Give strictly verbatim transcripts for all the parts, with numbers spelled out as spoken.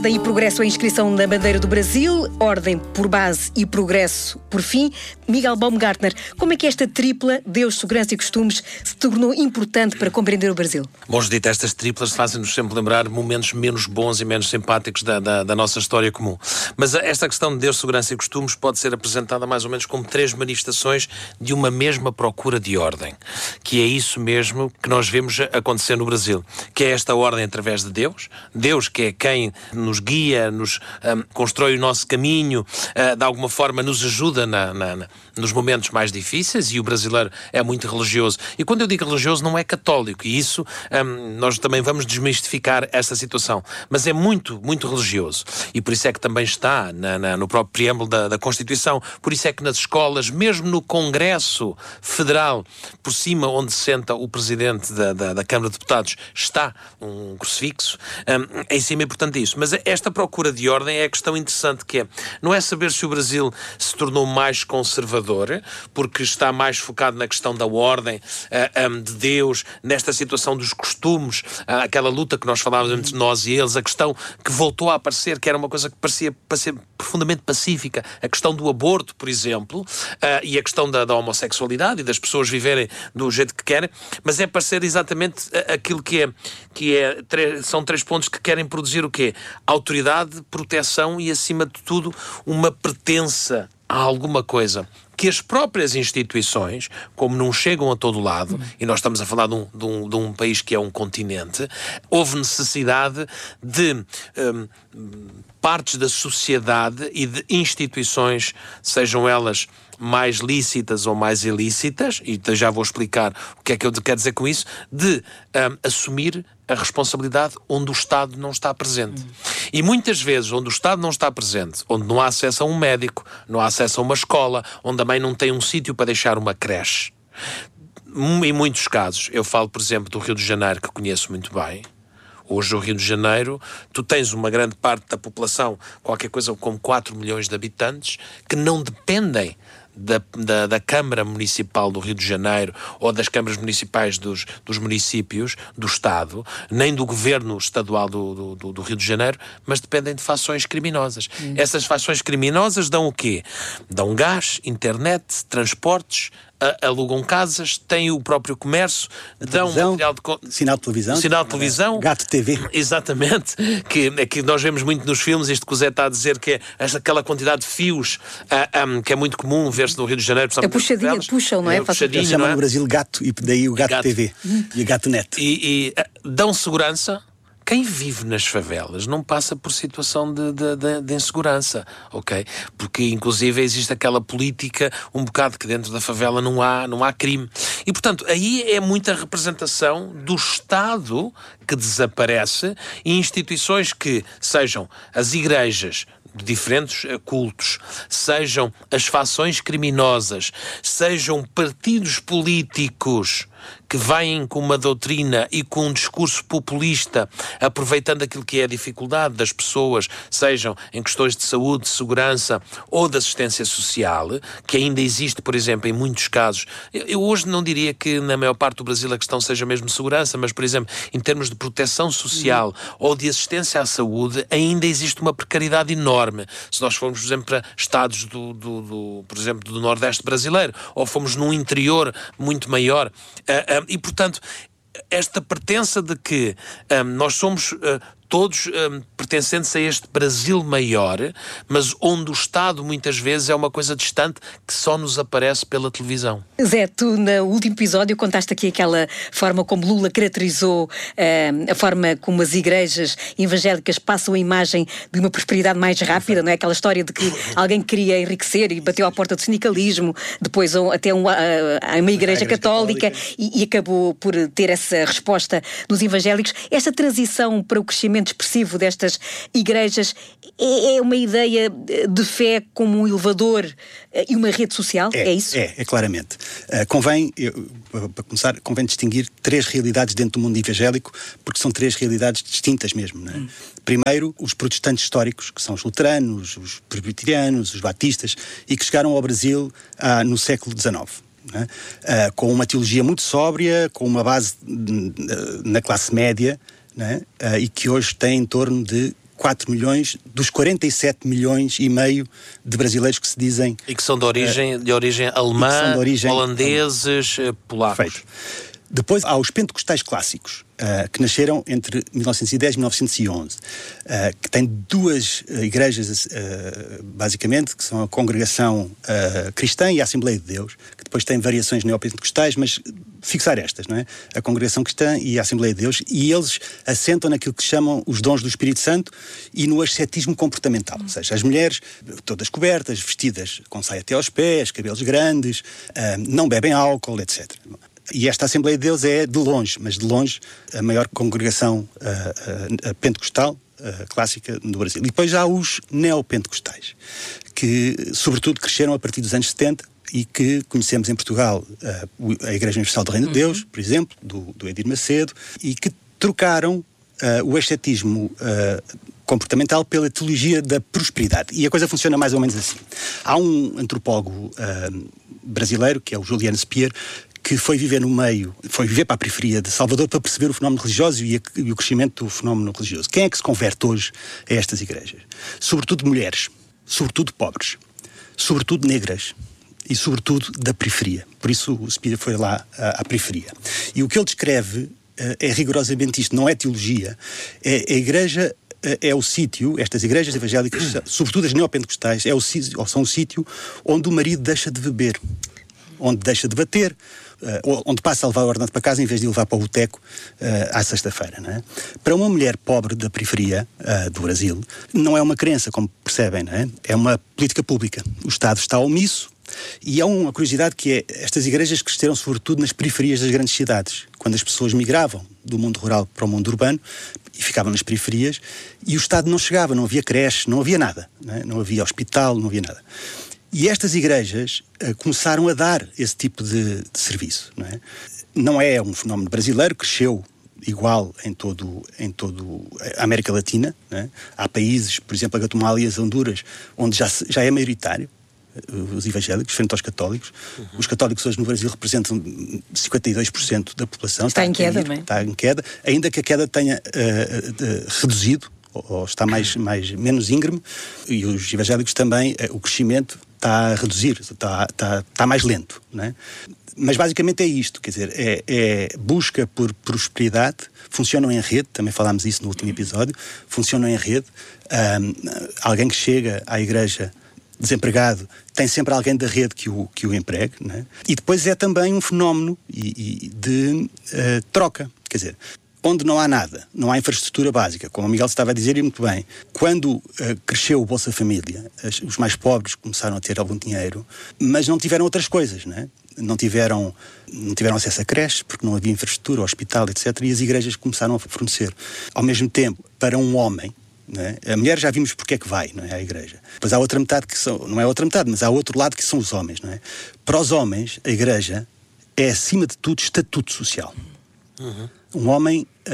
Ordem e progresso à inscrição na bandeira do Brasil, ordem por base e progresso por fim. Miguel Baumgartner, como é que esta tripla, Deus, segurança e costumes, se tornou importante para compreender o Brasil? Bom, Judita, estas triplas fazem-nos sempre lembrar momentos menos bons e menos simpáticos da, da, da nossa história comum. Mas esta questão de Deus, segurança e costumes pode ser apresentada mais ou menos como três manifestações de uma mesma procura de ordem, que é isso mesmo que nós vemos acontecer no Brasil, que é esta ordem através de Deus, Deus que é quem nos guia, nos um, constrói o nosso caminho, uh, de alguma forma nos ajuda na, na, na, nos momentos mais difíceis, e o brasileiro é muito religioso. E quando eu digo religioso não é católico, e isso um, nós também vamos desmistificar esta situação, mas é muito, muito religioso. E por isso é que também está na, na, no próprio preâmbulo da, da Constituição, por isso é que nas escolas, mesmo no Congresso Federal, por cima onde senta o Presidente da, da, da Câmara de Deputados, está um crucifixo, um, em cima é importante isso. Mas esta procura de ordem é a questão interessante, que é, não é saber se o Brasil se tornou mais conservador, porque está mais focado na questão da ordem, uh, um, de Deus, nesta situação dos costumes, uh, aquela luta que nós falávamos entre nós e eles, a questão que voltou a aparecer, que era uma coisa que parecia, parecia profundamente pacífica, a questão do aborto, por exemplo, uh, e a questão da, da homossexualidade e das pessoas viverem do jeito que querem, mas é parecer exatamente aquilo que é, que é são três pontos que querem produzir o quê? Autoridade, proteção e, acima de tudo, uma pertença a alguma coisa que as próprias instituições, como não chegam a todo lado, uhum. e nós estamos a falar de um, de, um, de um país que é um continente, houve necessidade de um, partes da sociedade e de instituições, sejam elas mais lícitas ou mais ilícitas, e já vou explicar o que é que eu quero dizer com isso, de um, assumir a responsabilidade onde o Estado não está presente. Uhum. E muitas vezes onde o Estado não está presente, onde não há acesso a um médico, não há acesso a uma escola, onde a mãe não tem um sítio para deixar uma creche. Em muitos casos, eu falo, por exemplo, do Rio de Janeiro, que conheço muito bem. Hoje, o Rio de Janeiro, tu tens uma grande parte da população, qualquer coisa como quatro milhões de habitantes, que não dependem Da, da, da Câmara Municipal do Rio de Janeiro ou das câmaras municipais dos, dos municípios do Estado, nem do Governo Estadual do, do, do Rio de Janeiro, mas dependem de fações criminosas. Hum. Essas fações criminosas dão o quê? Dão gás, internet, transportes, alugam casas, têm o próprio comércio, dão material de... Sinal de televisão. Sinal de televisão. Gato T V. Exatamente. Que, é que nós vemos muito nos filmes, isto que o Zé está a dizer, que é esta, aquela quantidade de fios uh, um, que é muito comum ver-se no Rio de Janeiro. A puxadinha, puxam, não é? é puxadinho, chamam não é? no Brasil gato, e daí o Gato, gato. T V hum. e o Gato Net. E, e uh, dão segurança. Quem vive nas favelas não passa por situação de, de, de, de insegurança, ok? Porque, inclusive, existe aquela política um bocado que dentro da favela não há, não há crime. E, portanto, aí é muita representação do Estado que desaparece e instituições que sejam as igrejas de diferentes cultos, sejam as fações criminosas, sejam partidos políticos que vêm com uma doutrina e com um discurso populista, aproveitando aquilo que é a dificuldade das pessoas, sejam em questões de saúde, de segurança ou de assistência social, que ainda existe, por exemplo, em muitos casos. Eu hoje não diria que na maior parte do Brasil a questão seja mesmo segurança, mas, por exemplo, em termos de proteção social uhum. ou de assistência à saúde, ainda existe uma precariedade enorme. Se nós formos, por exemplo, para estados do, do, do por exemplo, do Nordeste brasileiro, ou fomos num interior muito maior, Uh, um, e, portanto, esta pertença de que um, nós somos uh, todos um, pertencentes a este Brasil maior, mas onde o Estado muitas vezes é uma coisa distante que só nos aparece pela televisão. Zé, tu no último episódio contaste aqui aquela forma como Lula caracterizou uh, a forma como as igrejas evangélicas passam a imagem de uma prosperidade mais rápida, não é? Aquela história de que alguém queria enriquecer e bateu à porta do sindicalismo, depois até um, uh, uma igreja, igreja católica, católica. E, e acabou por ter essa resposta dos evangélicos. Esta transição para o crescimento expressivo destas igrejas é, é uma ideia de fé como um elevador e uma rede social? É, é isso? É, é claramente. Uh, convém, eu, para começar, convém distinguir três realidades dentro do mundo evangélico, porque são três realidades distintas mesmo, não é? Hum. Primeiro, os protestantes históricos, que são os luteranos, os presbiterianos, os batistas, e que chegaram ao Brasil ah, no século dezenove. Né? Uh, com uma teologia muito sóbria, com uma base uh, na classe média, né? uh, e que hoje tem em torno de quatro milhões dos quarenta e sete milhões e meio de brasileiros que se dizem... E que são de origem, uh, de origem alemã, de origem holandeses, alemã. polacos. Perfeito. Depois há os pentecostais clássicos, uh, que nasceram entre mil novecentos e dez e mil novecentos e onze, uh, que têm duas uh, igrejas, uh, basicamente, que são a Congregação uh, Cristã e a Assembleia de Deus, que depois têm variações neopentecostais, mas fixar estas, não é? A Congregação Cristã e a Assembleia de Deus, e eles assentam naquilo que chamam os dons do Espírito Santo e no ascetismo comportamental, ou seja, as mulheres todas cobertas, vestidas com saia até aos pés, cabelos grandes, uh, não bebem álcool, etcétera. E esta Assembleia de Deus é, de longe, mas de longe, a maior congregação uh, uh, pentecostal uh, clássica no Brasil. E depois há os neopentecostais, que sobretudo cresceram a partir dos anos setenta e que conhecemos em Portugal uh, a Igreja Universal do Reino uhum. de Deus, por exemplo, do, do Edir Macedo, e que trocaram uh, o ascetismo uh, comportamental pela teologia da prosperidade. E a coisa funciona mais ou menos assim. Há um antropólogo uh, brasileiro, que é o Juliano Speer, que foi viver no meio, foi viver para a periferia de Salvador para perceber o fenómeno religioso e, a, e o crescimento do fenómeno religioso. Quem é que se converte hoje a estas igrejas? Sobretudo mulheres, sobretudo pobres, sobretudo negras e sobretudo da periferia. Por isso o Speer foi lá à, à periferia. E o que ele descreve uh, é rigorosamente isto, não é teologia, é a igreja... é o sítio, estas igrejas evangélicas, sobretudo as neopentecostais, é o, ou são o sítio onde o marido deixa de beber, onde deixa de bater, uh, onde passa a levar o ordenado para casa em vez de levar para o boteco uh, à sexta-feira. Não é? Para uma mulher pobre da periferia uh, do Brasil, não é uma crença, como percebem, não é? É uma política pública. O Estado está omisso. E há uma curiosidade que é, estas igrejas cresceram sobretudo nas periferias das grandes cidades, quando as pessoas migravam do mundo rural para o mundo urbano e ficavam nas periferias, e o Estado não chegava, não havia creche, não havia nada, não, é? Não havia hospital, não havia nada. E estas igrejas uh, começaram a dar esse tipo de, de serviço. Não é? Não é um fenómeno brasileiro, cresceu igual em todo, em todo a América Latina. Não é? Há países, por exemplo, a Guatemala e as Honduras, onde já, já é maioritário os evangélicos, frente aos católicos. Uhum. Os católicos hoje no Brasil representam cinquenta e dois por cento da população. Está, está em queda, cair, não é? Está em queda, ainda que a queda tenha uh, uh, reduzido, ou, ou está mais, mais, menos íngreme, e os evangélicos também, uh, o crescimento está a reduzir, está, está, está mais lento, não é? Mas basicamente é isto, quer dizer, é, é busca por prosperidade, funcionam em rede, também falámos disso no último episódio, funcionam em rede. Um, alguém que chega à igreja desempregado, tem sempre alguém da rede que o, que o empregue, não é? E depois é também um fenómeno e, e de uh, troca, quer dizer, onde não há nada, não há infraestrutura básica, como o Miguel estava a dizer e muito bem, quando uh, cresceu o Bolsa Família, as, os mais pobres começaram a ter algum dinheiro, mas não tiveram outras coisas, não é? Não tiveram, não tiveram acesso a creches, porque não havia infraestrutura, hospital, etcétera, e as igrejas começaram a fornecer. Ao mesmo tempo, para um homem, não é? A mulher já vimos porque é que vai, não é? À igreja. Depois há outra metade que são, não é outra metade, mas há outro lado que são os homens, não é? Para os homens, a igreja é, acima de tudo, estatuto social. Uhum. Um homem uh,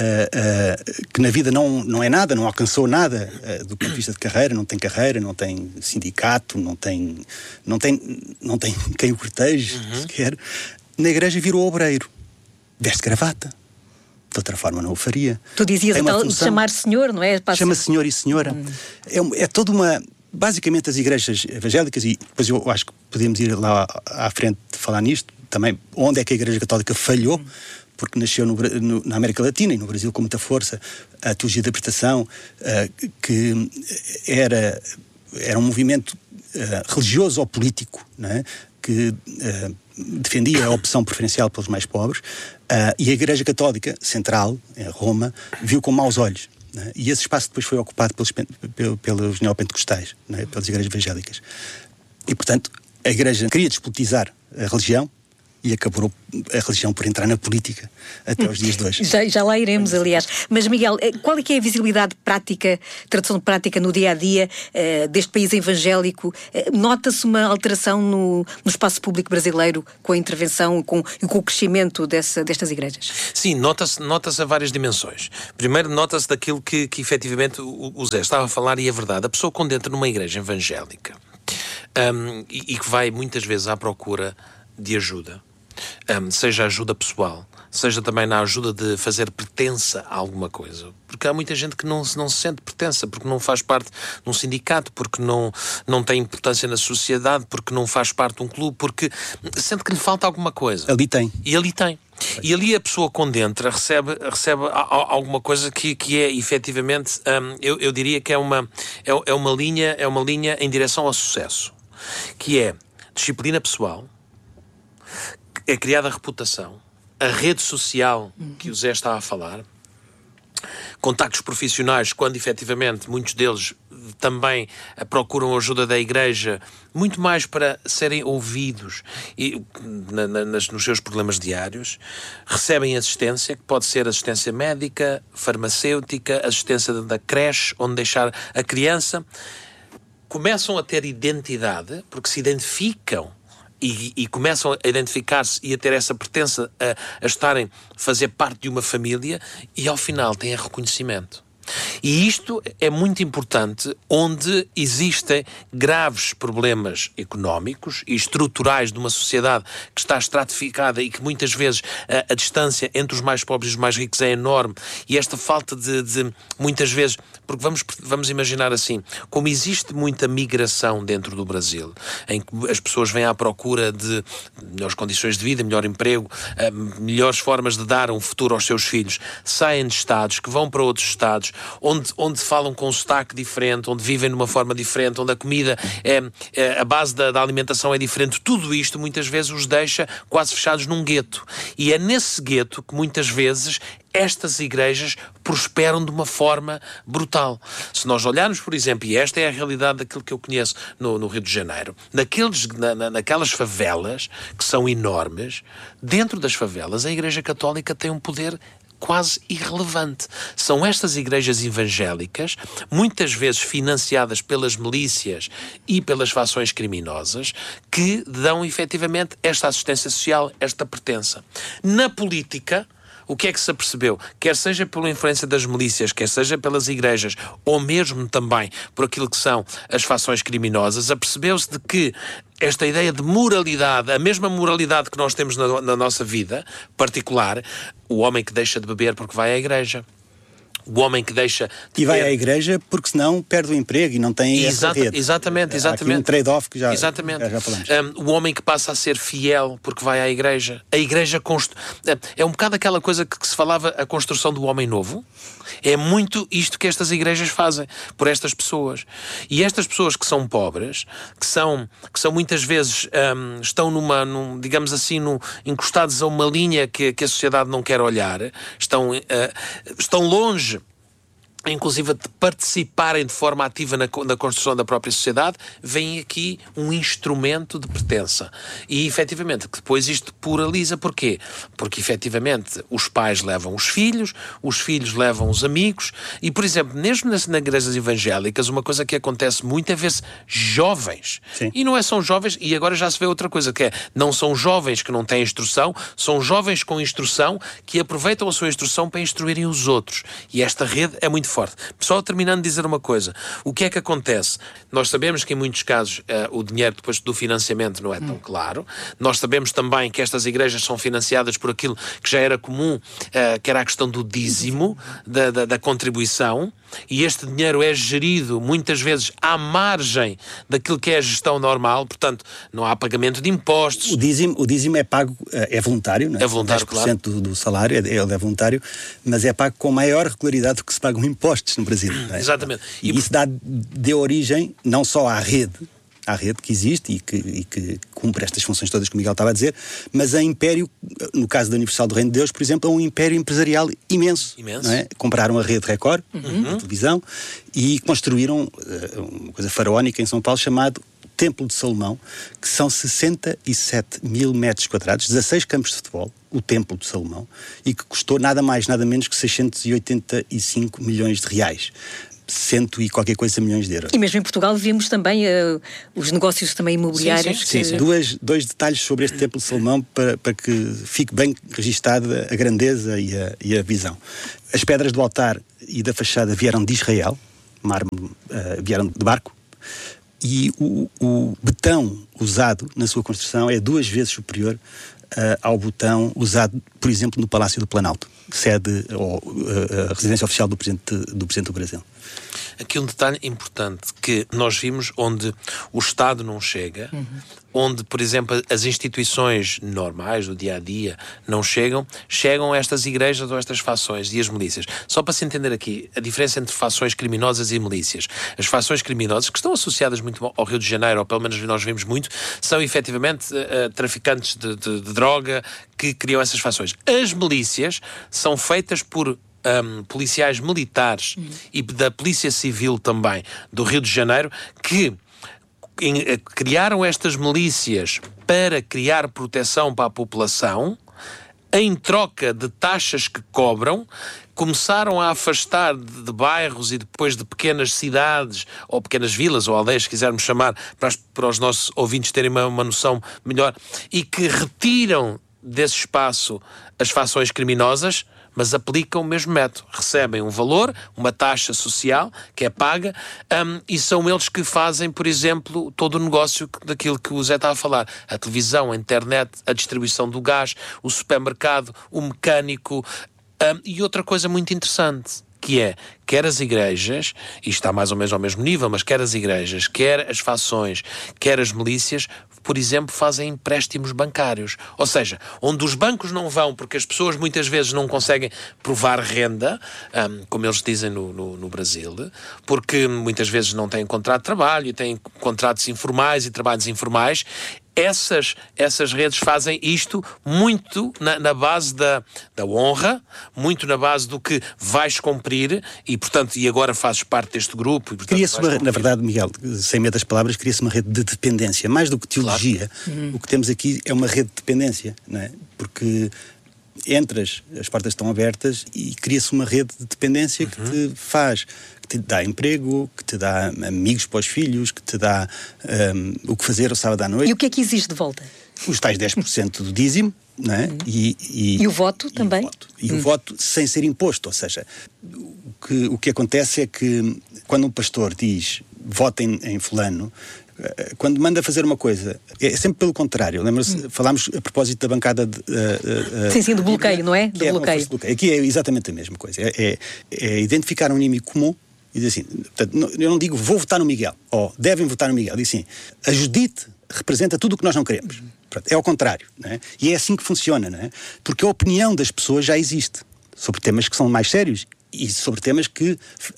uh, que na vida não, não é nada, não alcançou nada uh, do ponto de vista de carreira, não tem carreira, não tem sindicato, não tem, não tem, não tem quem o corteje, uhum. sequer. Na igreja virou obreiro, veste gravata. De outra forma não o faria. Tu dizias então de chamar senhor, não é? Chama senhor e senhora. Hum. É, é toda uma... Basicamente as igrejas evangélicas, e depois eu acho que podemos ir lá à frente de falar nisto, também onde é que a Igreja Católica falhou, hum. porque nasceu no, no, na América Latina e no Brasil com muita força, a teologia da libertação, uh, que era, era um movimento uh, religioso ou político, não é? Que uh, defendia a opção preferencial pelos mais pobres, uh, e a Igreja Católica Central, em Roma, viu com maus olhos. Né? E esse espaço depois foi ocupado pelos, pelos neopentecostais, né? Pelas igrejas evangélicas. E, portanto, a Igreja queria despolitizar a religião e acabou a religião por entrar na política até os dias de hoje. Já, já lá iremos, aliás. Mas, Miguel, qual é que é a visibilidade prática, tradução prática no dia-a-dia uh, deste país evangélico? Uh, nota-se uma alteração no, no espaço público brasileiro com a intervenção com, e com o crescimento dessa, destas igrejas? Sim, nota-se, nota-se a várias dimensões. Primeiro, nota-se daquilo que, que efetivamente o, o Zé estava a falar, e é verdade. A pessoa, quando entra numa igreja evangélica um, e, e que vai muitas vezes à procura de ajuda, Um, seja ajuda pessoal, seja também na ajuda de fazer pertença a alguma coisa. Porque há muita gente que não, não se sente pertença, porque não faz parte de um sindicato, porque não, não tem importância na sociedade, porque não faz parte de um clube, porque sente que lhe falta alguma coisa. Ali tem. E ali tem. E ali a pessoa quando entra recebe, recebe a, a, alguma coisa que, que é efetivamente, hum, eu, eu diria que é uma, é, é, uma linha, é uma linha em direção ao sucesso, que é disciplina pessoal, é criada a reputação, a rede social que o Zé está a falar, contactos profissionais, quando efetivamente muitos deles também procuram ajuda da Igreja, muito mais para serem ouvidos e, na, na, nas, nos seus problemas diários, recebem assistência, que pode ser assistência médica, farmacêutica, assistência da creche, onde deixar a criança, começam a ter identidade, porque se identificam E, e começam a identificar-se e a ter essa pertença a, a estarem, fazer parte de uma família, e ao final têm reconhecimento. E isto é muito importante onde existem graves problemas económicos e estruturais de uma sociedade que está estratificada e que muitas vezes a, a distância entre os mais pobres e os mais ricos é enorme, e esta falta de, de muitas vezes, porque vamos, vamos imaginar assim, como existe muita migração dentro do Brasil, em que as pessoas vêm à procura de melhores condições de vida, melhor emprego, melhores formas de dar um futuro aos seus filhos, saem de estados, que vão para outros estados, Onde, onde falam com um sotaque diferente, onde vivem de uma forma diferente, onde a comida, é, é a base da, da alimentação é diferente. Tudo isto muitas vezes os deixa quase fechados num gueto. E é nesse gueto que muitas vezes estas igrejas prosperam de uma forma brutal. Se nós olharmos, por exemplo, e esta é a realidade daquilo que eu conheço no, no Rio de Janeiro, naqueles, na, na, naquelas favelas que são enormes, dentro das favelas a Igreja Católica tem um poder quase irrelevante. São estas igrejas evangélicas, muitas vezes financiadas pelas milícias e pelas facções criminosas, que dão efetivamente esta assistência social, esta pertença. Na política, o que é que se apercebeu? Quer seja pela influência das milícias, quer seja pelas igrejas, ou mesmo também por aquilo que são as facções criminosas, apercebeu-se de que esta ideia de moralidade, a mesma moralidade que nós temos na, na nossa vida particular, o homem que deixa de beber porque vai à igreja, o homem que deixa de e vai ter... à igreja porque senão perde o emprego e não tem Exata, essa rede. Exatamente, exatamente. Há aqui um trade-off que já, exatamente. já, já falamos. Um, o homem que passa a ser fiel porque vai à igreja. A igreja constru... é um bocado aquela coisa que, que se falava, a construção do homem novo. É muito isto que estas igrejas fazem por estas pessoas. E estas pessoas que são pobres, que são, que são muitas vezes, um, estão numa, num, digamos assim, num, encostados a uma linha que, que a sociedade não quer olhar, estão, uh, estão longe, inclusive de participarem de forma ativa na, na construção da própria sociedade, vem aqui um instrumento de pertença. E, efetivamente, que depois isto pluraliza. Porquê? Porque, efetivamente, os pais levam os filhos, os filhos levam os amigos, e, por exemplo, mesmo nas, nas igrejas evangélicas, uma coisa que acontece muito é ver-se jovens. Sim. E não é são jovens, e agora já se vê outra coisa, que é, não são jovens que não têm instrução, são jovens com instrução que aproveitam a sua instrução para instruírem os outros. E esta rede é muito forte. Só terminando de dizer uma coisa, o que é que acontece? Nós sabemos que em muitos casos uh, o dinheiro depois do financiamento não é tão claro. Nós sabemos também que estas igrejas são financiadas por aquilo que já era comum, uh, que era a questão do dízimo, da, da, da contribuição, e este dinheiro é gerido muitas vezes à margem daquilo que é a gestão normal, portanto não há pagamento de impostos. O dízimo, o dízimo é pago, é voluntário, não é? É voluntário, dez por cento claro. do, do salário é, é voluntário, mas é pago com maior regularidade do que se pagam impostos no Brasil. Não é? Exatamente. E, e isso dá, deu origem não só à rede, à rede que existe e que, e que cumpre estas funções todas que o Miguel estava a dizer, mas a império, no caso da Universal do Reino de Deus, por exemplo, é um império empresarial imenso. Imenso. Não é? Compraram a rede Record, uhum. de televisão, e construíram uh, uma coisa faraónica em São Paulo chamado Templo de Salomão, que são sessenta e sete mil metros quadrados, dezasseis campos de futebol, o Templo de Salomão, e que custou nada mais, nada menos que seiscentos e oitenta e cinco milhões de reais. Cento e qualquer coisa milhões de euros. E mesmo em Portugal vimos também uh, os negócios também imobiliários. Sim, sim, que... sim, sim. Duas, dois detalhes sobre este Templo de Salomão para, para que fique bem registada a grandeza e a, e a visão. As pedras do altar e da fachada vieram de Israel, mármore, uh, vieram de barco, e o, o betão usado na sua construção é duas vezes superior uh, ao botão usado, por exemplo, no Palácio do Planalto, sede ou uh, a residência oficial do Presidente, do Presidente do Brasil. Aqui um detalhe importante que nós vimos onde o Estado não chega, uhum. onde, por exemplo, as instituições normais do dia-a-dia não chegam, chegam estas igrejas ou estas fações e as milícias. Só para se entender aqui, a diferença entre fações criminosas e milícias. As fações criminosas, que estão associadas muito ao Rio de Janeiro, ou pelo menos nós vimos muito, são efetivamente uh, traficantes de, de, de droga que criam essas fações. As milícias são feitas por Um, policiais militares uhum. e da Polícia Civil também do Rio de Janeiro que em, criaram estas milícias para criar proteção para a população. Em troca de taxas que cobram, começaram a afastar de, de bairros e depois de pequenas cidades ou pequenas vilas ou aldeias, se quisermos chamar, para, as, para os nossos ouvintes terem uma, uma noção melhor, e que retiram desse espaço as fações criminosas, mas aplicam o mesmo método. Recebem um valor, uma taxa social que é paga, um, e são eles que fazem, por exemplo, todo o negócio daquilo que o Zé está a falar. A televisão, a internet, a distribuição do gás, o supermercado, o mecânico. Um, e outra coisa muito interessante, que é, quer as igrejas, e está mais ou menos ao mesmo nível, mas quer as igrejas, quer as fações, quer as milícias, por exemplo, fazem empréstimos bancários. Ou seja, onde os bancos não vão, porque as pessoas muitas vezes não conseguem provar renda, um, como eles dizem no, no, no Brasil, porque muitas vezes não têm contrato de trabalho, e têm contratos informais e trabalhos informais. Essas, essas redes fazem isto muito na, na base da, da honra, muito na base do que vais cumprir e, portanto, e agora fazes parte deste grupo. Cria-se, na verdade, Miguel, sem medo das palavras, cria-se uma rede de dependência. Mais do que teologia, claro. Uhum. O que temos aqui é uma rede de dependência, não é? Porque entras, as portas estão abertas e cria-se uma rede de dependência uhum. que te faz... que te dá emprego, que te dá amigos para os filhos, que te dá um, o que fazer ao sábado à noite. E o que é que exige de volta? Os tais dez por cento do dízimo, não é? Hum. E, e, e o voto e também? O voto. E hum. o voto sem ser imposto, ou seja, o que, o que acontece é que quando um pastor diz votem em fulano, quando manda fazer uma coisa, é sempre pelo contrário. Lembra-se, hum. falámos a propósito da bancada de... Uh, uh, sim, sim, do bloqueio, não é? Do é bloqueio. bloqueio. Aqui é exatamente a mesma coisa. É, é, é identificar um inimigo comum e dizer assim, portanto, não, eu não digo vou votar no Miguel, ou devem votar no Miguel. Diz assim, a Judite representa tudo o que nós não queremos. Pronto, é ao contrário, não é? E é assim que funciona, não é? Porque a opinião das pessoas já existe sobre temas que são mais sérios e sobre temas que,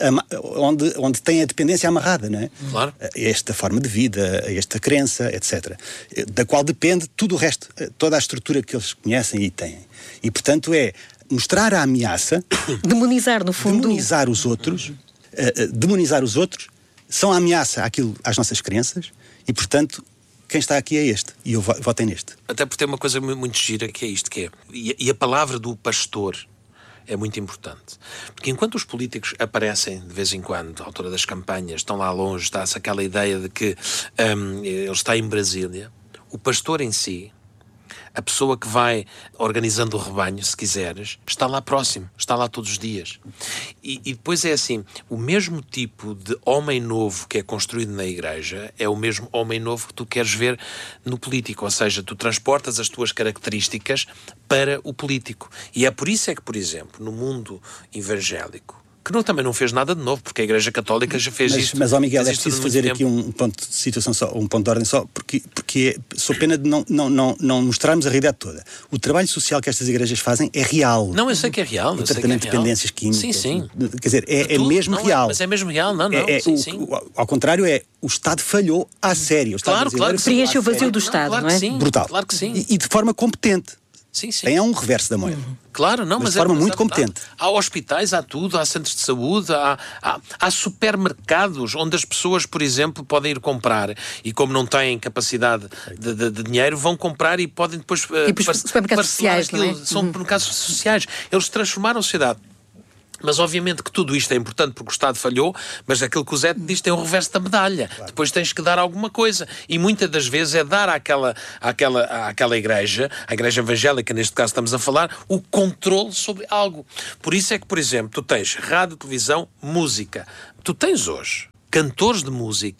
onde, onde têm a dependência amarrada, não é? Claro. A esta forma de vida, a esta crença, etcétera. Da qual depende tudo o resto, toda a estrutura que eles conhecem e têm. E, portanto, é mostrar a ameaça... Demonizar, no fundo. Demonizar os outros... Uh, uh, demonizar os outros são a ameaça àquilo, às nossas crenças e, portanto, quem está aqui é este e eu votem neste. Até porque tem uma coisa muito gira que é isto, que é, e, e a palavra do pastor é muito importante, porque enquanto os políticos aparecem de vez em quando, à altura das campanhas, estão lá longe, está-se aquela ideia de que um, ele está em Brasília, o pastor em si, a pessoa que vai organizando o rebanho, se quiseres, está lá próximo, está lá todos os dias. E, e depois é assim, o mesmo tipo de homem novo que é construído na igreja é o mesmo homem novo que tu queres ver no político, ou seja, tu transportas as tuas características para o político. E é por isso é que, por exemplo, no mundo evangélico, que não, também não fez nada de novo, porque a Igreja Católica já fez mas, isto. Mas, ó Miguel, é preciso fazer aqui um ponto de situação só, um ponto de ordem só, porque, porque é, sou pena de não, não, não, não mostrarmos a realidade toda. O trabalho social que estas igrejas fazem é real. Não, eu sei que é real. O tratamento é de dependências químicas. Sim, sim. Quer dizer, é, é mesmo não, real. Mas é mesmo real, não, não. É, é, sim, o, sim. O, ao contrário, é o Estado falhou à sério. O Estado claro, claro. Preenche o vazio do Estado, claro não é? Que sim, brutal. Claro que sim. E, e de forma competente. Sim, sim. Tem um reverso da moeda. Uhum. Claro, não, mas, mas de forma é, muito é competente. Há hospitais, há tudo, há centros de saúde, há, há, há supermercados onde as pessoas, por exemplo, podem ir comprar e, como não têm capacidade de, de, de dinheiro, vão comprar e podem depois... Tipo par- supermercados sociais, aquilo. não é? São uhum. supermercados sociais. Eles transformaram a sociedade. Mas obviamente que tudo isto é importante porque o Estado falhou, mas aquilo que o Zé diz tem o reverso da medalha. Claro. Depois tens que dar alguma coisa. E muitas das vezes é dar àquela, àquela, àquela igreja, à igreja evangélica, neste caso estamos a falar, o controle sobre algo. Por isso é que, por exemplo, tu tens rádio, televisão, música. Tu tens hoje cantores de música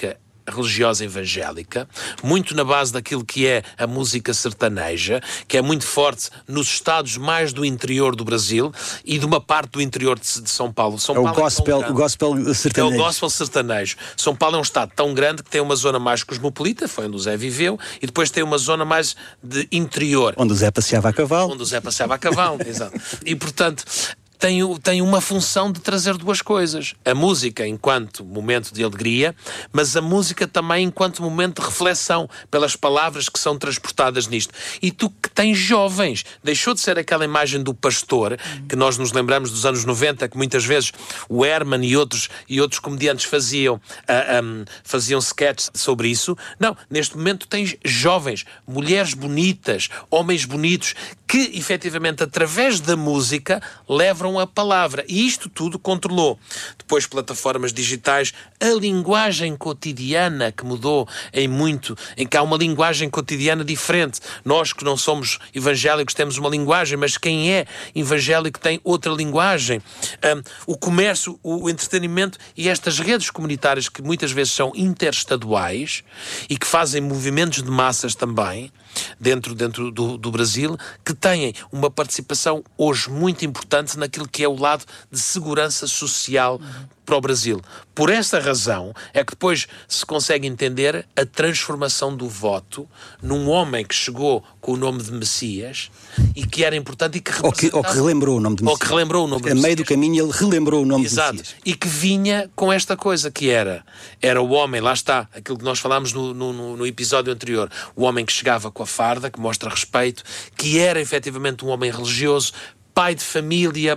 religiosa evangélica, muito na base daquilo que é a música sertaneja, que é muito forte nos estados mais do interior do Brasil e de uma parte do interior de, de São Paulo. São é o Paulo gospel, é o gospel sertanejo. É o gospel sertanejo. São Paulo é um estado tão grande que tem uma zona mais cosmopolita, foi onde o Zé viveu, e depois tem uma zona mais de interior. Onde o Zé passeava a cavalo. Onde o Zé passeava a cavalo, exato. E, portanto, tem, tem uma função de trazer duas coisas. A música enquanto momento de alegria, mas a música também enquanto momento de reflexão, pelas palavras que são transportadas nisto. E tu que tens jovens, deixou de ser aquela imagem do pastor, que nós nos lembramos dos anos noventa, que muitas vezes o Herman e outros, e outros comediantes faziam, uh, um, faziam sketches sobre isso. Não, neste momento tens jovens, mulheres bonitas, homens bonitos, que efetivamente através da música levam a palavra. E isto tudo controlou. Depois, plataformas digitais, a linguagem cotidiana que mudou em muito, em que há uma linguagem cotidiana diferente. Nós que não somos evangélicos temos uma linguagem, mas quem é evangélico tem outra linguagem. Um, o comércio, o, o entretenimento e estas redes comunitárias que muitas vezes são interestaduais e que fazem movimentos de massas também, dentro, dentro do, do Brasil, que têm uma participação hoje muito importante naquilo que é o lado de segurança social para o Brasil. Por essa razão é que depois se consegue entender a transformação do voto num homem que chegou com o nome de Messias e que era importante e que representava... Ou que, ou que relembrou o nome de Messias. Ou que relembrou o nome de A Messias. meio do caminho ele relembrou o nome Exato. de Messias. E que vinha com esta coisa que era, era o homem, lá está, aquilo que nós falámos no, no, no episódio anterior, o homem que chegava com a farda, que mostra respeito, que era efetivamente um homem religioso, pai de família,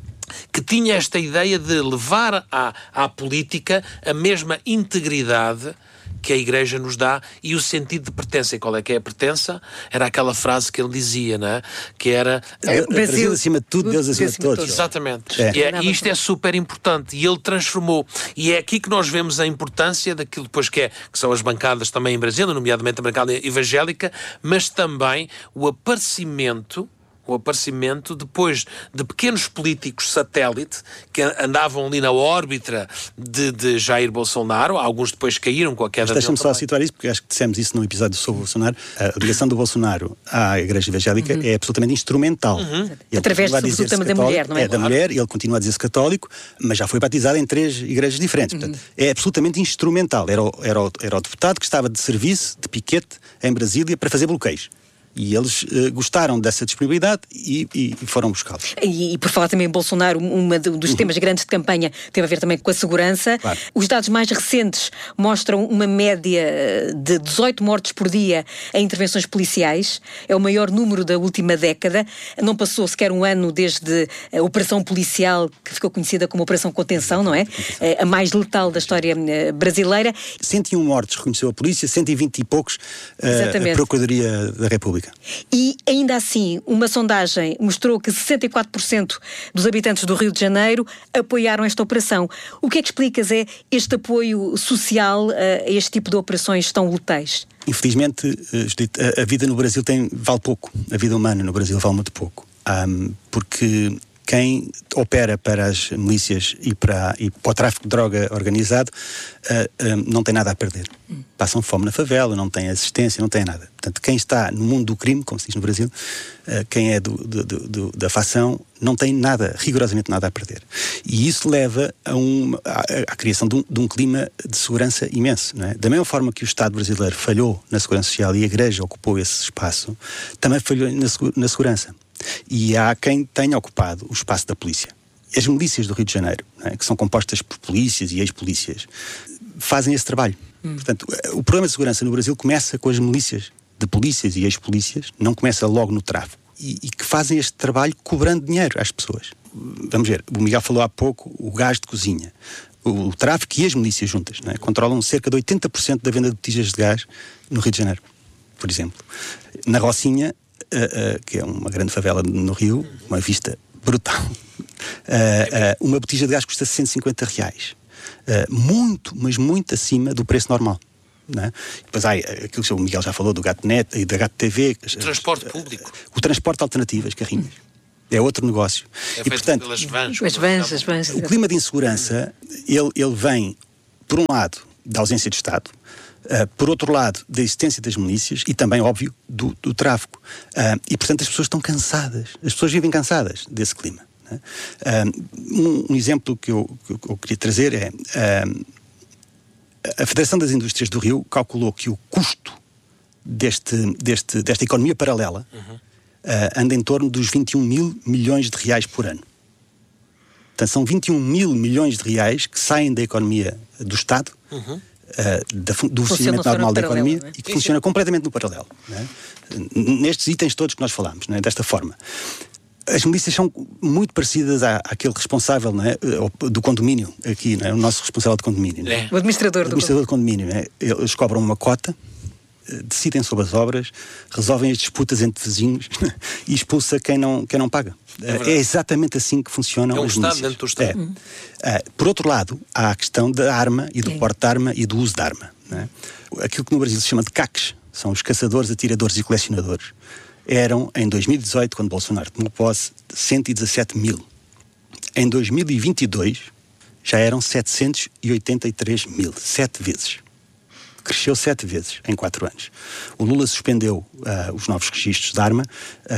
que tinha esta ideia de levar à, à política a mesma integridade que a Igreja nos dá e o sentido de pertença. E qual é que é a pertença? Era aquela frase que ele dizia, não é? Que era... É, Brasil, Brasil acima de tudo, Deus acima de todos. Exatamente. É. E, é, e isto é super importante. E ele transformou. E é aqui que nós vemos a importância daquilo depois que é, que são as bancadas também em Brasília, nomeadamente a bancada evangélica, mas também o aparecimento o aparecimento depois de pequenos políticos satélite que andavam ali na órbita de, de Jair Bolsonaro, alguns depois caíram com a queda dele. Deixa-me só situar isso, porque acho que dissemos isso num episódio sobre o Bolsonaro. A ligação do Bolsonaro à Igreja Evangélica uhum. é absolutamente instrumental. Uhum. Através, sobretudo, da mulher, não é? É, da mulher, ele continua a dizer-se católico, mas já foi batizado em três igrejas diferentes. Uhum. Portanto, é absolutamente instrumental. Era o, era, o, era o deputado que estava de serviço, de piquete, em Brasília, para fazer bloqueios. E eles uh, gostaram dessa disponibilidade e, e, e foram buscá-los. E, e por falar também em Bolsonaro, um dos uhum. temas grandes de campanha teve a ver também com a segurança. Claro. Os dados mais recentes mostram uma média de dezoito mortes por dia em intervenções policiais. É o maior número da última década. Não passou sequer um ano desde a operação policial, que ficou conhecida como Operação Contenção, não é? A mais letal da história brasileira. cento e um mortes reconheceu a polícia, cento e vinte e poucos uh, a Procuradoria da República. E, ainda assim, uma sondagem mostrou que sessenta e quatro por cento dos habitantes do Rio de Janeiro apoiaram esta operação. O que é que explicas é este apoio social a este tipo de operações tão letais? Infelizmente, Judite, a vida no Brasil tem, vale pouco. A vida humana no Brasil vale muito pouco. Um, porque quem opera para as milícias e para, e para o tráfico de droga organizado uh, uh, não tem nada a perder. Hum. Passam fome na favela, não tem assistência, não tem nada. Portanto, quem está no mundo do crime, como se diz no Brasil, uh, quem é do, do, do, da facção, não tem nada, rigorosamente nada a perder. E isso leva a um, à, à criação de um, de um clima de segurança imenso. Não é? Da mesma forma que o Estado brasileiro falhou na segurança social e a Igreja ocupou esse espaço, também falhou na, na segurança. E há quem tenha ocupado o espaço da polícia. As milícias do Rio de Janeiro, né, que são compostas por polícias e ex-polícias, fazem esse trabalho. Hum. Portanto, o problema de segurança no Brasil começa com as milícias de polícias e ex-polícias, não começa logo no tráfico. E, e que fazem este trabalho cobrando dinheiro às pessoas. Vamos ver, o Miguel falou há pouco, o gás de cozinha. O, o tráfico e as milícias juntas, né, controlam cerca de oitenta por cento da venda de botijas de gás no Rio de Janeiro, por exemplo. Na Rocinha, Uh, uh, que é uma grande favela no Rio, uma vista brutal. Uh, uh, uma botija de gás custa cento e cinquenta reais. Uh, muito, mas muito acima do preço normal. Não é? Depois há aquilo que o Miguel já falou do GatoNet e da Gato T V. O transporte público. O transporte alternativo, as carrinhas. É outro negócio. É e, portanto, pelas vans. As vans, as vans. O clima de insegurança, ele, ele vem, por um lado, da ausência de Estado, uh, por outro lado, da existência das milícias e também, óbvio, do, do tráfico. Uh, e, portanto, as pessoas estão cansadas. As pessoas vivem cansadas desse clima. Né? Uh, um, um exemplo que eu, que eu queria trazer é... Uh, a Federação das Indústrias do Rio calculou que o custo deste, deste, desta economia paralela uhum. uh, anda em torno dos vinte e um mil milhões de reais por ano. Portanto, são vinte e um mil milhões de reais que saem da economia do Estado, uhum. uh, da, do funcionamento normal da economia, é? E que sim, funciona sim. completamente no paralelo. Né? Nestes itens todos que nós falamos, né? Desta forma. As milícias são muito parecidas à, àquele responsável, não é, do condomínio, aqui, não é, o nosso responsável de condomínio. Não é? O administrador, o administrador do condomínio. Não é? Eles cobram uma cota, decidem sobre as obras, resolvem as disputas entre vizinhos e expulsa quem não, quem não paga. É, é exatamente assim que funcionam é um as Estado milícias. Dentro do Estado. É. Uhum. Uh, por outro lado, há a questão da arma e do é. porte de arma e do uso de arma. Não é? Aquilo que no Brasil se chama de C A Cs, são os caçadores, atiradores e colecionadores. Eram, em dois mil e dezoito, quando Bolsonaro tomou posse, cento e dezassete mil. Em dois mil e vinte e dois, já eram setecentos e oitenta e três mil. Sete vezes. Cresceu sete vezes em quatro anos. O Lula suspendeu uh, os novos registros de arma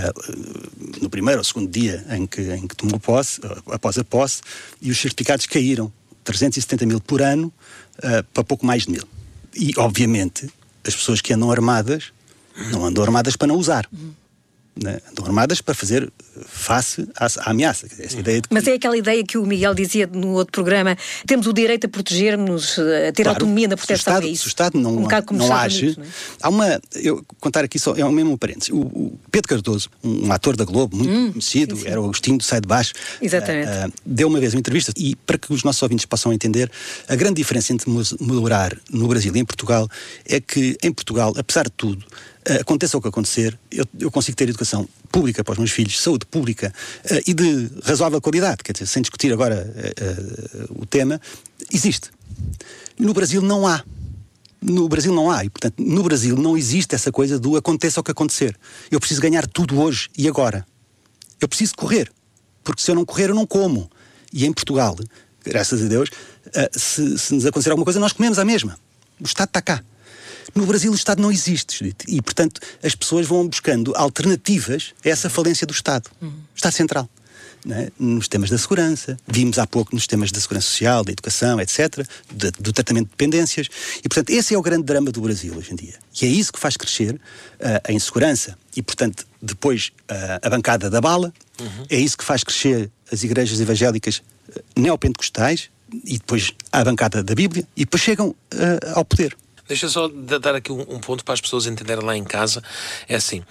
uh, no primeiro ou segundo dia em que, em que tomou posse, uh, após a posse, e os certificados caíram trezentos e setenta mil por ano uh, para pouco mais de mil. E, obviamente, as pessoas que andam armadas não andam armadas para não usar. Uhum. Né? Andam armadas para fazer face à, à ameaça. Essa uhum. ideia de que... Mas é aquela ideia que o Miguel dizia no outro programa, temos o direito a proteger-nos, a ter claro, autonomia na proteção. Se o Estado, é isso? Se o Estado não, um não, não age... Unidos, não é? Há uma... Eu contar aqui só, é um mesmo parênteses. O, o Pedro Cardoso, um, um ator da Globo, muito hum, conhecido, sim, sim. era o Agostinho do Sai de Baixo. Exatamente. Uh, uh, deu uma vez uma entrevista, e para que os nossos ouvintes possam entender, a grande diferença entre melhorar no Brasil e em Portugal é que, em Portugal, apesar de tudo, uh, aconteça o que acontecer, eu, eu consigo ter educação pública para os meus filhos, saúde pública uh, e de razoável qualidade, quer dizer, sem discutir agora uh, uh, o tema, existe. No Brasil não há. No Brasil não há. E, portanto, no Brasil não existe essa coisa do aconteça o que acontecer. Eu preciso ganhar tudo hoje e agora. Eu preciso correr. Porque se eu não correr, eu não como. E em Portugal, graças a Deus, uh, se, se nos acontecer alguma coisa, nós comemos a mesma. O Estado está cá. No Brasil o Estado não existe, Judite. E, portanto, as pessoas vão buscando alternativas a essa falência do Estado. Uhum. Estado Central. Né? Nos temas da segurança, vimos há pouco nos temas da segurança social, da educação, etcétera, de, do tratamento de dependências. E, portanto, esse é o grande drama do Brasil hoje em dia. E é isso que faz crescer uh, a insegurança. E, portanto, depois uh, a bancada da bala. Uhum. É isso que faz crescer as igrejas evangélicas uh, neopentecostais. E depois a bancada da Bíblia. E depois chegam uh, ao poder. Deixa só dar aqui um, um ponto para as pessoas entenderem lá em casa. É assim,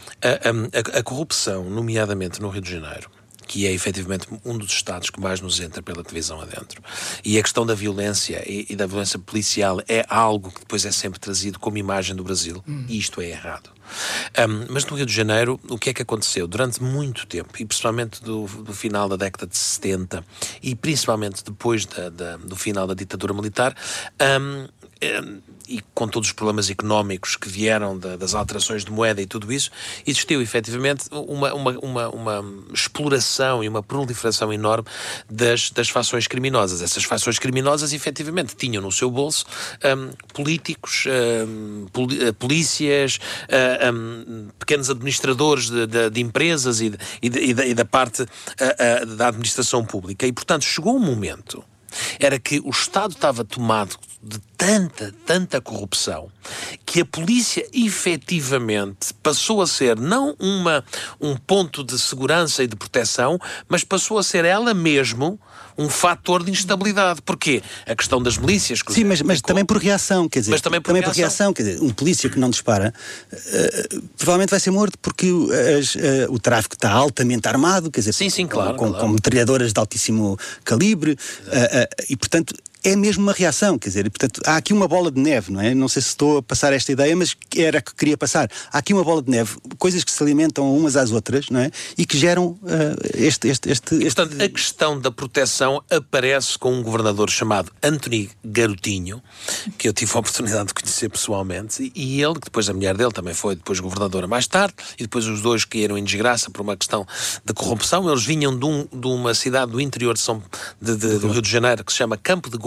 a, a, a corrupção, nomeadamente no Rio de Janeiro, que é efetivamente um dos estados que mais nos entra pela televisão adentro, e a questão da violência e, e da violência policial é algo que depois é sempre trazido como imagem do Brasil, hum. e isto é errado. Um, mas no Rio de Janeiro, o que é que aconteceu? Durante muito tempo, e principalmente do, do final da década de setenta, e principalmente depois da, da, do final da ditadura militar, um, um, e com todos os problemas económicos que vieram da, das alterações de moeda e tudo isso, existiu efetivamente uma, uma, uma, uma exploração e uma proliferação enorme das, das facções criminosas. Essas facções criminosas efetivamente tinham no seu bolso um, políticos, um, poli, polícias, um, pequenos administradores de, de, de empresas e, de, e, de, e, da, e da parte uh, uh, da administração pública. E, portanto, chegou um momento era que o Estado estava tomado de tanta, tanta corrupção que a polícia efetivamente passou a ser não uma, um ponto de segurança e de proteção, mas passou a ser ela mesmo um fator de instabilidade. Porquê? A questão das milícias... Que Sim, mas, mas também por reação, quer dizer... Mas também por, também reação. por reação, quer dizer, um polícia que não dispara uh, provavelmente vai ser morto porque as, uh, o tráfico está altamente armado, quer dizer... Sim, sim, claro. Com, claro. com metralhadoras de altíssimo calibre, uh, uh, e portanto... É mesmo uma reação, quer dizer, e, portanto, há aqui uma bola de neve, não é? Não sei se estou a passar esta ideia, mas era a que queria passar. Há aqui uma bola de neve, coisas que se alimentam umas às outras, não é? E que geram uh, este, este, este, este... Portanto, a questão da proteção aparece com um governador chamado Anthony Garotinho, que eu tive a oportunidade de conhecer pessoalmente, e ele, que depois a mulher dele também foi depois governadora mais tarde, e depois os dois caíram em desgraça por uma questão de corrupção. Eles vinham de, um, de uma cidade do interior de São, de, de, do Rio de Janeiro, que se chama Campo de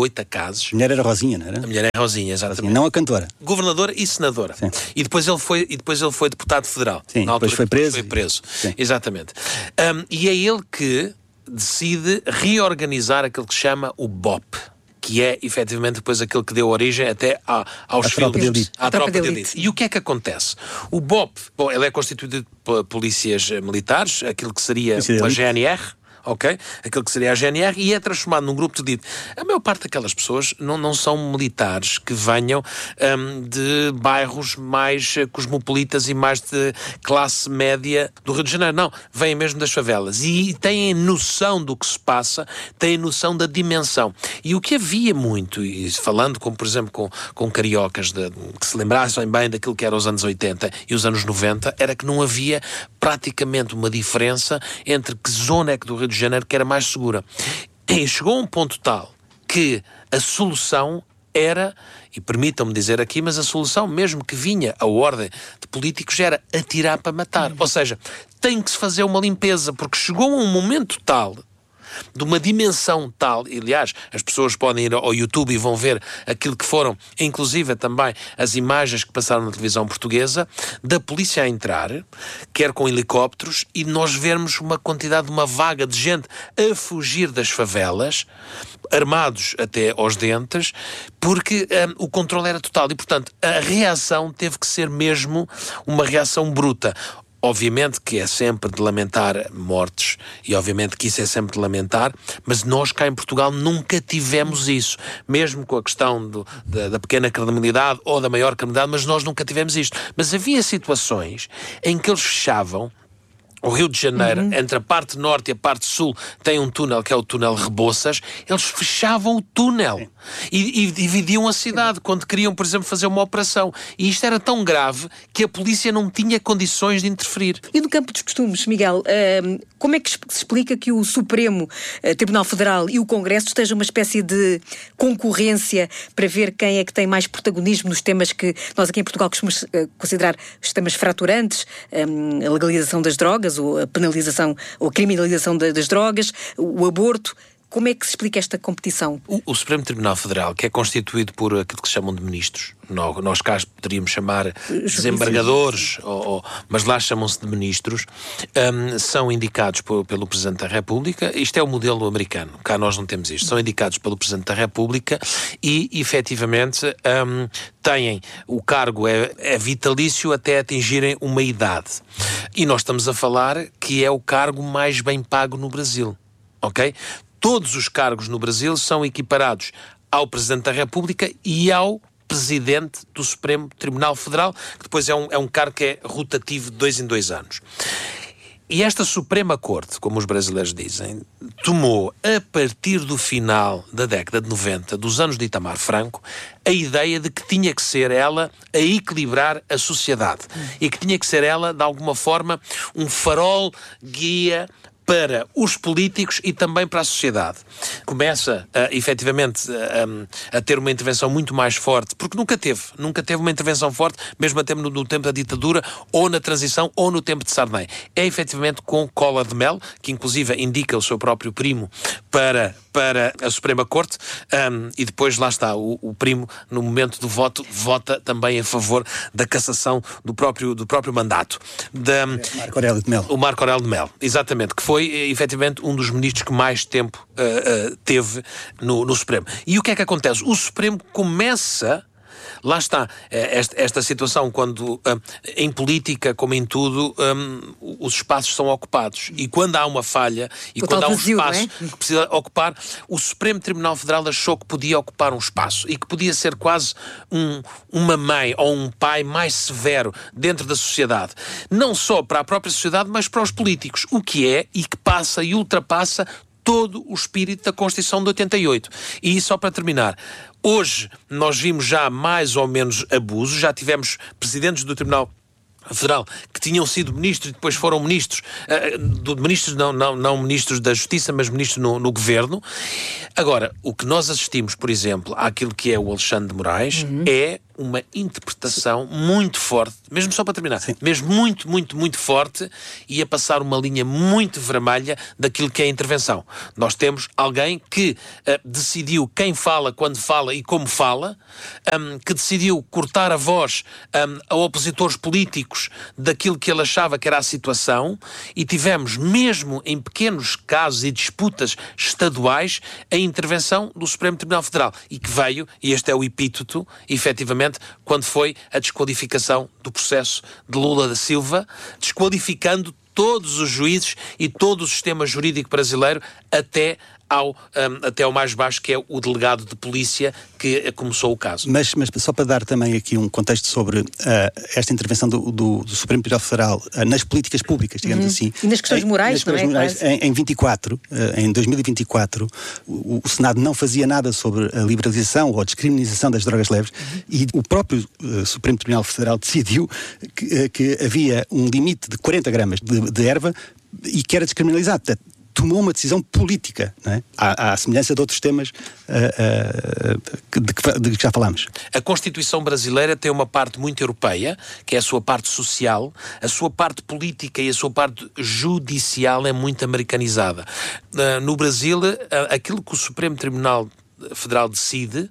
Goitacazes. A mulher era Rosinha, não era? A mulher é Rosinha, exatamente. Rosinha, não a cantora. Governadora e senadora. Sim. E depois ele foi, e depois ele foi deputado federal. Sim, na altura depois foi preso. Foi preso. Sim. Exatamente. Um, e é ele que decide reorganizar aquilo que se chama o B O P, que é, efetivamente, depois aquilo que deu origem até a, aos a filmes. Tropa de Elite. À Tropa de Elite. E o que é que acontece? O B O P, bom, ele é constituído por polícias militares, aquilo que seria uma G N R, ok? Aquilo que seria a G N R, e é transformado num grupo de elite. A maior parte daquelas pessoas não, não são militares que venham um, de bairros mais cosmopolitas e mais de classe média do Rio de Janeiro. Não, vêm mesmo das favelas e têm noção do que se passa, têm noção da dimensão. E o que havia muito, e falando com, por exemplo, com, com cariocas de, que se lembrassem bem daquilo que eram os anos oitenta e os anos noventa, era que não havia praticamente uma diferença entre que zona é que do Rio de Janeiro que era mais segura. E chegou a um ponto tal que a solução era, e permitam-me dizer aqui, mas a solução mesmo que vinha a ordem de políticos era atirar para matar. Ou seja, tem que se fazer uma limpeza, porque chegou a um momento tal, de uma dimensão tal, e, aliás, as pessoas podem ir ao YouTube e vão ver aquilo que foram, inclusive também as imagens que passaram na televisão portuguesa, da polícia a entrar, quer com helicópteros, e nós vermos uma quantidade, uma vaga de gente a fugir das favelas, armados até aos dentes, porque um, o controle era total. E, portanto, a reação teve que ser mesmo uma reação bruta. Obviamente que é sempre de lamentar mortes e obviamente que isso é sempre de lamentar, mas nós cá em Portugal nunca tivemos isso, mesmo com a questão do, da, da pequena criminalidade ou da maior criminalidade, mas nós nunca tivemos isto. Mas havia situações em que eles fechavam o Rio de Janeiro, uhum. entre a parte norte e a parte sul, tem um túnel que é o túnel Rebouças, eles fechavam o túnel e, e dividiam a cidade quando queriam, por exemplo, fazer uma operação. E isto era tão grave que a polícia não tinha condições de interferir. E no campo dos costumes, Miguel, uh, como é que se explica que o Supremo uh, Tribunal Federal e o Congresso estejam uma espécie de concorrência para ver quem é que tem mais protagonismo nos temas que nós aqui em Portugal costumamos uh, considerar os temas fraturantes, um, a legalização das drogas, ou a penalização ou a criminalização de, das drogas, o aborto? Como é que se explica esta competição? O, o Supremo Tribunal Federal, que é constituído por aquilo que se chamam de ministros, nós, nós cá poderíamos chamar desembargadores, ou, ou, mas lá chamam-se de ministros, um, são indicados por, pelo Presidente da República. Isto é o modelo americano, cá nós não temos isto. São indicados pelo Presidente da República e, efetivamente, um, têm, o cargo é, é vitalício até atingirem uma idade. E nós estamos a falar que é o cargo mais bem pago no Brasil, ok? Todos os cargos no Brasil são equiparados ao Presidente da República e ao Presidente do Supremo Tribunal Federal, que depois é um, é um cargo que é rotativo de dois em dois anos. E esta Suprema Corte, como os brasileiros dizem, tomou, a partir do final da década de noventa, dos anos de Itamar Franco, a ideia de que tinha que ser ela a equilibrar a sociedade. E que tinha que ser ela, de alguma forma, um farol guia para os políticos e também para a sociedade. Começa, uh, efetivamente, uh, um, a ter uma intervenção muito mais forte, porque nunca teve, nunca teve uma intervenção forte, mesmo até no, no tempo da ditadura, ou na transição, ou no tempo de Sarney. É, efetivamente, com Collor de Mello, que inclusive indica o seu próprio primo para, para a Suprema Corte, um, e depois, lá está, o, o primo, no momento do voto, vota também a favor da cassação do próprio, do próprio mandato. Da, Marco Aurélio de Mello. O Marco Aurélio de Mello, exatamente, que foi, efetivamente, um dos ministros que mais tempo uh, uh, teve no, no Supremo. E o que é que acontece? O Supremo começa... Lá está, esta, esta situação, quando um, em política, como em tudo, um, os espaços são ocupados. E quando há uma falha, e o quando há um vazio, espaço é? que precisa ocupar, o Supremo Tribunal Federal achou que podia ocupar um espaço e que podia ser quase um, uma mãe ou um pai mais severo dentro da sociedade. Não só para a própria sociedade, mas para os políticos. O que é e que passa e ultrapassa todo o espírito da Constituição de oitenta e oito. E só para terminar, hoje nós vimos já mais ou menos abusos, já tivemos presidentes do Tribunal Federal que tinham sido ministros e depois foram ministros, uh, do, ministros não, não, não ministros da Justiça, mas ministros no, no Governo. Agora, o que nós assistimos, por exemplo, àquilo que é o Alexandre de Moraes, uhum. é uma interpretação muito forte, mesmo só para terminar, Sim. mesmo muito, muito, muito forte, e a passar uma linha muito vermelha daquilo que é a intervenção. Nós temos alguém que uh, decidiu quem fala, quando fala e como fala, um, que decidiu cortar a voz um, a opositores políticos daquilo que ele achava que era a situação, e tivemos, mesmo em pequenos casos e disputas estaduais, a intervenção do Supremo Tribunal Federal, e que veio, e este é o epíteto, efetivamente, quando foi a desqualificação do processo de Lula da Silva, desqualificando todos os juízes e todo o sistema jurídico brasileiro até ao, um, até ao mais baixo, que é o delegado de polícia que começou o caso. Mas, mas só para dar também aqui um contexto sobre uh, esta intervenção do, do, do Supremo Tribunal Federal uh, nas políticas públicas, digamos uhum. assim. E nas questões em, morais, nas questões não é? morais, em, em vinte e quatro, uh, em dois mil e vinte e quatro, o, o Senado não fazia nada sobre a liberalização ou a descriminalização das drogas leves uhum. e o próprio uh, Supremo Tribunal Federal decidiu que, uh, que havia um limite de quarenta gramas de, de erva e que era descriminalizado. Portanto, tomou uma decisão política, não é? à, à semelhança de outros temas uh, uh, de, que, de que já falámos. A Constituição brasileira tem uma parte muito europeia, que é a sua parte social, a sua parte política e a sua parte judicial é muito americanizada. Uh, no Brasil, uh, aquilo que o Supremo Tribunal Federal decide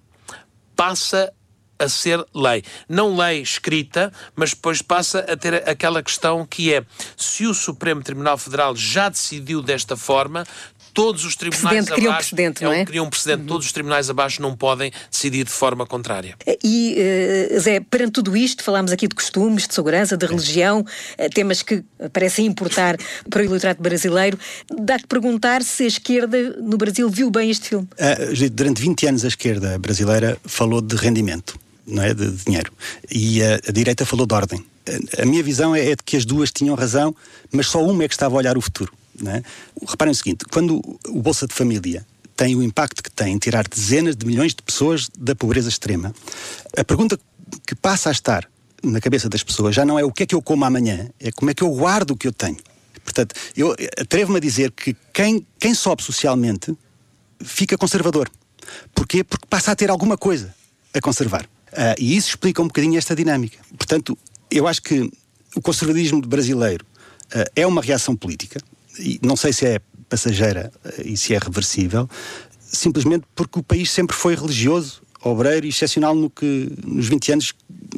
passa a ser lei. Não lei escrita, mas depois passa a ter aquela questão que é, se o Supremo Tribunal Federal já decidiu desta forma, todos os tribunais precedente, abaixo... Um precedente, não é? Criam um precedente. Uhum. Todos os tribunais abaixo não podem decidir de forma contrária. E, uh, Zé, perante tudo isto, falámos aqui de costumes, de segurança, de religião, uh, temas que parecem importar para o eleitorado brasileiro. Dá que perguntar se a esquerda no Brasil viu bem este filme. Uh, durante vinte anos a esquerda brasileira falou de rendimento, não é? De dinheiro. E a, a direita falou de ordem. A, a minha visão é, é de que as duas tinham razão, mas só uma é que estava a olhar o futuro. Não é? Reparem o seguinte, quando o Bolsa de Família tem o impacto que tem em tirar dezenas de milhões de pessoas da pobreza extrema, a pergunta que passa a estar na cabeça das pessoas já não é o que é que eu como amanhã, é como é que eu guardo o que eu tenho. Portanto, eu atrevo-me a dizer que quem, quem sobe socialmente fica conservador. Porquê? Porque passa a ter alguma coisa a conservar. Uh, e isso explica um bocadinho esta dinâmica. Portanto, eu acho que o conservadorismo brasileiro uh, é uma reação política, e não sei se é passageira uh, e se é reversível, simplesmente porque o país sempre foi religioso, obreiro e excepcional no que, nos vinte anos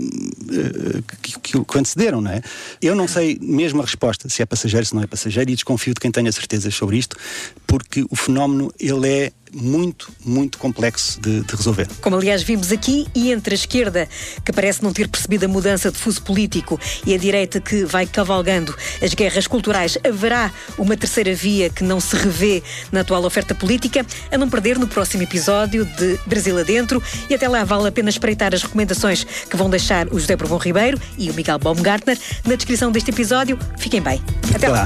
uh, que, que, que antecederam, não é? Eu não sei mesmo a resposta, se é passageiro, se não é passageiro, e desconfio de quem tenha certezas sobre isto, porque o fenómeno, ele é muito, muito complexo de, de resolver. Como aliás vimos aqui, e entre a esquerda, que parece não ter percebido a mudança de fuso político, e a direita que vai cavalgando as guerras culturais, haverá uma terceira via que não se revê na atual oferta política, a não perder no próximo episódio de Brasil Adentro, e até lá vale a pena espreitar as recomendações que vão deixar o José Bourbon Ribeiro e o Miguel Baumgartner na descrição deste episódio. Fiquem bem. Até, Até lá.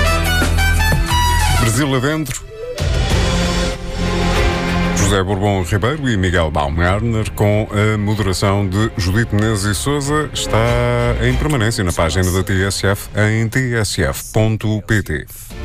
lá. Brasil Adentro. José Bourbon Ribeiro e Miguel Baumgartner, com a moderação de Judite Menezes e Sousa, está em permanência na página da T S F em t s f ponto p t.